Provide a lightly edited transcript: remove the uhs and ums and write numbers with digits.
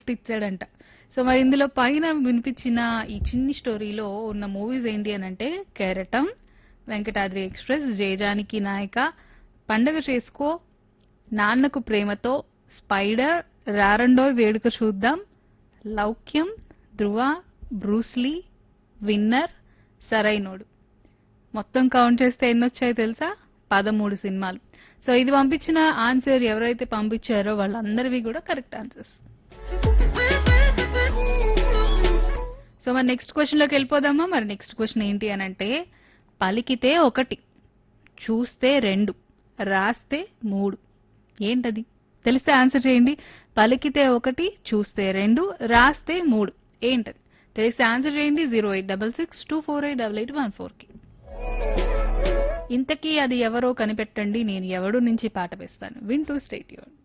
ఇచ్చాడంట. So మరి ఇందులో పైన వినిపించిన ఈ చిన్ని స్టోరీలో ఉన్న మూవీస్ ఏంటి అని అంటే కెరటం, వెంకటాద్రి ఎక్స్‌ప్రెస్, జయజానకి నాయక, పండగ చేసుకో, నాన్నకు ప్రేమతో, స్పైడర్, రారండోయ్ వేడుక చూద్దాం, లౌక్యం, ధృవ, బ్రూస్లీ, విన్నర్, సరైనోడు. మొత్తం కౌంట్ చేస్తే ఎన్నొచ్చాయో తెలుసా? 13 సినిమాలు. సో ఇది పంపించిన ఆన్సర్ ఎవరైతే పంపించారో వాళ్ళందరివి కూడా కరెక్ట్ ఆన్సర్స్. సో మరి నెక్స్ట్ క్వశ్చన్ లోకి వెళ్ళిపోదామా? మరి నెక్స్ట్ క్వశ్చన్ ఏంటి అని అంటే పలికితే ఒకటి, చూస్తే రెండు, రాస్తే మూడు. ఏంటది? తెలిస్తే ఆన్సర్ చేయండి. పలికితే ఒకటి, చూస్తే రెండు, రాస్తే మూడు. ఏంటది? తెలిస్తే ఆన్సర్ చేయండి 08662488814 కి. ఇంతకీ అది ఎవరో కనిపెట్టండి. నేను ఎవడు నుంచి పాట వేస్తాను. వింటూ స్టే ట్యూన్డ్.